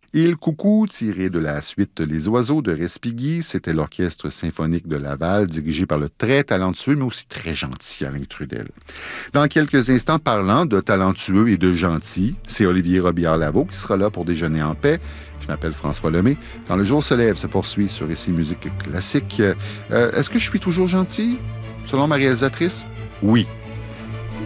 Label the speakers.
Speaker 1: Il Coucou, tiré de la suite Les Oiseaux de Respighi, c'était l'Orchestre symphonique de Laval, dirigé par le très talentueux, mais aussi très gentil Alain Trudel. Dans quelques instants, parlant de talentueux et de gentil, c'est Olivier Robillard-Lavaux qui sera là pour déjeuner en paix. Je m'appelle François Lemay. Quand le jour se lève, se poursuit sur Ici Musique Classique. Est-ce que je suis toujours gentil? Selon ma réalisatrice? Oui.